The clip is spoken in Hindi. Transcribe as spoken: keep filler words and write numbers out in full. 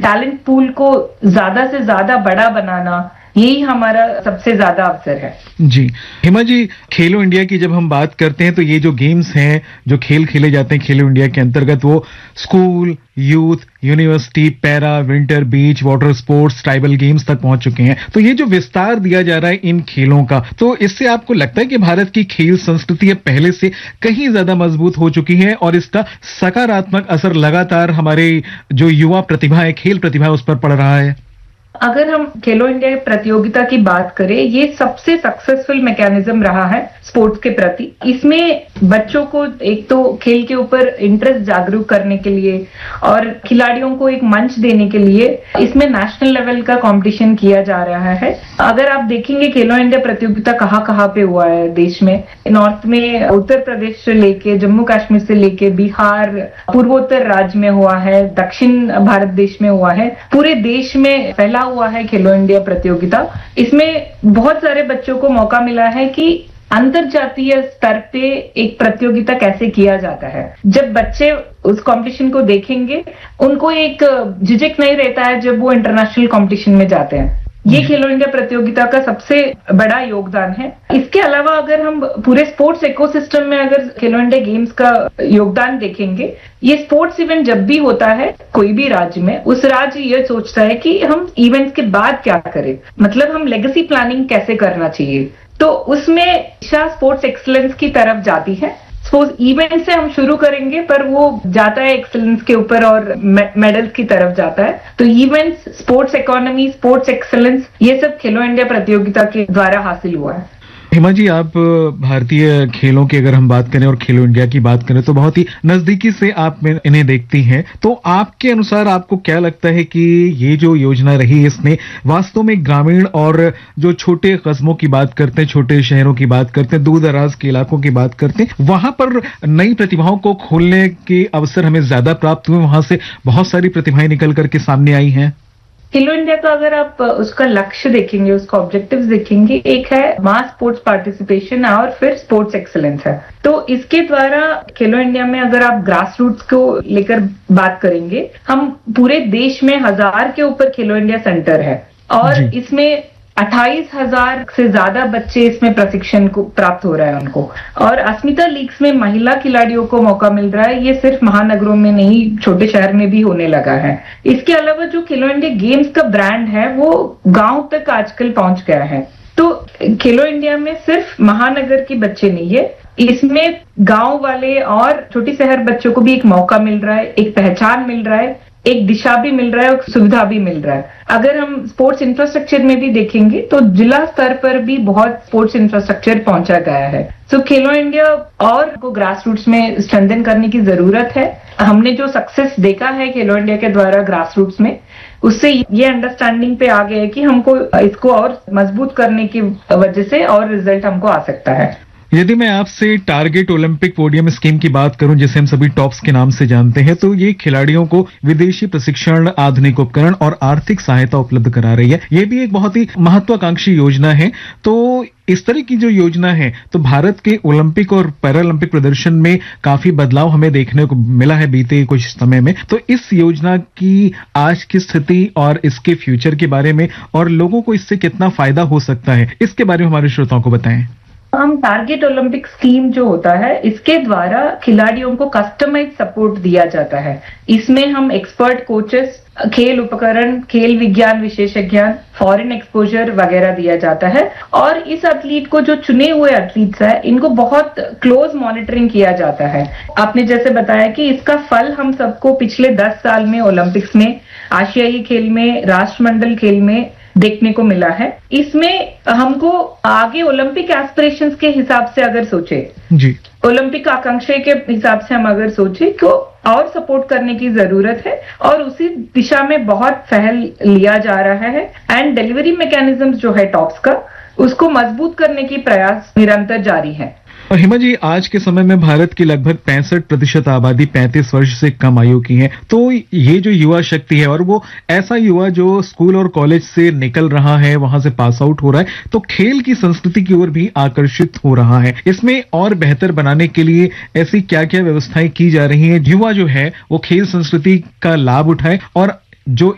टैलेंट पूल को ज्यादा से ज्यादा बड़ा बनाना, यही हमारा सबसे ज्यादा अवसर है। जी हिमा जी, खेलो इंडिया की जब हम बात करते हैं तो ये जो गेम्स हैं, जो खेल खेले जाते हैं खेलो इंडिया के अंतर्गत, वो school, youth, university, para, winter, बीच, वाटर स्पोर्ट्स, ट्राइबल गेम्स तक पहुंच चुके हैं। तो ये जो विस्तार दिया जा रहा है इन खेलों का, तो इससे आपको लगता है कि भारत की खेल संस्कृति अब पहले से कहीं ज्यादा मजबूत हो चुकी है और इसका सकारात्मक असर लगातार हमारे जो युवा प्रतिभा है, खेल प्रतिभा है, उस पर पड़ रहा है? अगर हम खेलो इंडिया प्रतियोगिता की बात करें, ये सबसे सक्सेसफुल मैकेनिज्म रहा है स्पोर्ट्स के प्रति। इसमें बच्चों को एक तो खेल के ऊपर इंटरेस्ट जागरूक करने के लिए और खिलाड़ियों को एक मंच देने के लिए इसमें नेशनल लेवल का कंपटीशन किया जा रहा है। अगर आप देखेंगे खेलो इंडिया प्रतियोगिता कहाँ कहाँ पे हुआ है देश में, नॉर्थ में उत्तर प्रदेश से लेके जम्मू कश्मीर से लेके बिहार, पूर्वोत्तर राज्य में हुआ है, दक्षिण भारत देश में हुआ है, पूरे देश में फैला हुआ है खेलो इंडिया प्रतियोगिता। इसमें बहुत सारे बच्चों को मौका मिला है कि अंतरजातीय स्तर पे एक प्रतियोगिता कैसे किया जाता है। जब बच्चे उस कंपटीशन को देखेंगे, उनको एक झिझक नहीं रहता है जब वो इंटरनेशनल कंपटीशन में जाते हैं। ये खेलो इंडिया प्रतियोगिता का सबसे बड़ा योगदान है। इसके अलावा अगर हम पूरे स्पोर्ट्स इकोसिस्टम में अगर खेलो इंडिया गेम्स का योगदान देखेंगे, ये स्पोर्ट्स इवेंट जब भी होता है कोई भी राज्य में, उस राज्य ये सोचता है कि हम इवेंट्स के बाद क्या करें, मतलब हम लेगेसी प्लानिंग कैसे करना चाहिए। तो उसमें दिशा स्पोर्ट्स एक्सीलेंस की तरफ जाती है। सपोज इवेंट से हम शुरू करेंगे पर वो जाता है एक्सीलेंस के ऊपर और मेडल्स की तरफ जाता है। तो events, sports economy, sports excellence, ये सब खेलो इंडिया प्रतियोगिता के द्वारा हासिल हुआ है। हिमा जी, आप भारतीय खेलों की अगर हम बात करें और खेलो इंडिया की बात करें तो बहुत ही नजदीकी से आप इन्हें देखती हैं, तो आपके अनुसार आपको क्या लगता है कि ये जो योजना रही, इसने वास्तव में ग्रामीण और जो छोटे कस्बों की बात करते हैं, छोटे शहरों की बात करते हैं, दूर दराज के इलाकों की बात करते हैं, वहां पर नई प्रतिभाओं को खोलने के अवसर हमें ज्यादा प्राप्त हुए, वहां से बहुत सारी प्रतिभाएं निकल करके सामने आई हैं? खेलो इंडिया का अगर आप उसका लक्ष्य देखेंगे, उसका ऑब्जेक्टिव्स देखेंगे, एक है मास स्पोर्ट्स पार्टिसिपेशन और फिर स्पोर्ट्स एक्सीलेंस है। तो इसके द्वारा खेलो इंडिया में अगर आप ग्रास रूट्स को लेकर बात करेंगे, हम पूरे देश में हजार के ऊपर खेलो इंडिया सेंटर है और इसमें अट्ठाईस हजार से ज्यादा बच्चे इसमें प्रशिक्षण को प्राप्त हो रहा है उनको। और अस्मिता लीग्स में महिला खिलाड़ियों को मौका मिल रहा है। ये सिर्फ महानगरों में नहीं, छोटे शहर में भी होने लगा है। इसके अलावा जो खेलो इंडिया गेम्स का ब्रांड है वो गांव तक आजकल पहुंच गया है। तो खेलो इंडिया में सिर्फ महानगर के बच्चे नहीं है, इसमें गांव वाले और छोटी शहर बच्चों को भी एक मौका मिल रहा है, एक पहचान मिल रहा है, एक दिशा भी मिल रहा है और सुविधा भी मिल रहा है। अगर हम स्पोर्ट्स इंफ्रास्ट्रक्चर में भी देखेंगे तो जिला स्तर पर भी बहुत स्पोर्ट्स इंफ्रास्ट्रक्चर पहुंचा गया है। सो so, खेलो इंडिया और को ग्रास रूट्स में स्ट्रेंथन करने की जरूरत है। हमने जो सक्सेस देखा है खेलो इंडिया के द्वारा ग्रास रूट्स में, उससे ये अंडरस्टैंडिंग पे आ गया है कि हमको इसको और मजबूत करने की वजह से और रिजल्ट हमको आ सकता है। यदि मैं आपसे टारगेट ओलंपिक पोडियम स्कीम की बात करूं, जिसे हम सभी टॉप्स के नाम से जानते हैं, तो ये खिलाड़ियों को विदेशी प्रशिक्षण, आधुनिक उपकरण और आर्थिक सहायता उपलब्ध करा रही है। ये भी एक बहुत ही महत्वाकांक्षी योजना है। तो इस तरह की जो योजना है, तो भारत के ओलंपिक और पैरालंपिक प्रदर्शन में काफी बदलाव हमें देखने को मिला है बीते कुछ समय में। तो इस योजना की आज की स्थिति और इसके फ्यूचर के बारे में और लोगों को इससे कितना फायदा हो सकता है, इसके बारे में हमारे श्रोताओं को बताएं। हम टारगेट ओलंपिक स्कीम जो होता है, इसके द्वारा खिलाड़ियों को कस्टमाइज सपोर्ट दिया जाता है। इसमें हम एक्सपर्ट कोचेस, खेल उपकरण, खेल विज्ञान विशेषज्ञ, फॉरेन एक्सपोजर वगैरह दिया जाता है। और इस एथलीट को, जो चुने हुए एथलीट्स है, इनको बहुत क्लोज मॉनिटरिंग किया जाता है। आपने जैसे बताया कि इसका फल हम सबको पिछले दस साल में ओलंपिक्स में, आशियाई खेल में, राष्ट्रमंडल खेल में देखने को मिला है। इसमें हमको आगे ओलंपिक एस्पिरेशंस के हिसाब से अगर सोचे जी, ओलंपिक आकांक्षा के हिसाब से हम अगर सोचे तो और सपोर्ट करने की जरूरत है और उसी दिशा में बहुत पहल लिया जा रहा है। एंड डिलीवरी मैकेनिज्म जो है टॉप्स का, उसको मजबूत करने की प्रयास निरंतर जारी है। और हिमा जी, आज के समय में भारत की लगभग पैंसठ प्रतिशत आबादी पैंतीस वर्ष से कम आयु की है। तो ये जो युवा शक्ति है, और वो ऐसा युवा जो स्कूल और कॉलेज से निकल रहा है, वहां से पास आउट हो रहा है, तो खेल की संस्कृति की ओर भी आकर्षित हो रहा है। इसमें और बेहतर बनाने के लिए ऐसी क्या क्या व्यवस्थाएं की जा रही हैं, युवा जो है वो खेल संस्कृति का लाभ उठाए और जो